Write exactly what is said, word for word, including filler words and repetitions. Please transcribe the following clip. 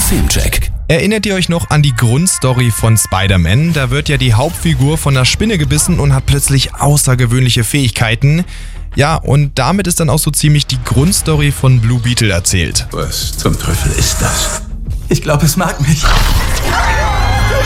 Filmcheck. Erinnert ihr euch noch an die Grundstory von Spider-Man? Da wird ja die Hauptfigur von einer Spinne gebissen und hat plötzlich außergewöhnliche Fähigkeiten. Ja, und damit ist dann auch so ziemlich die Grundstory von Blue Beetle erzählt. Was zum Teufel ist das? Ich glaube, es mag mich.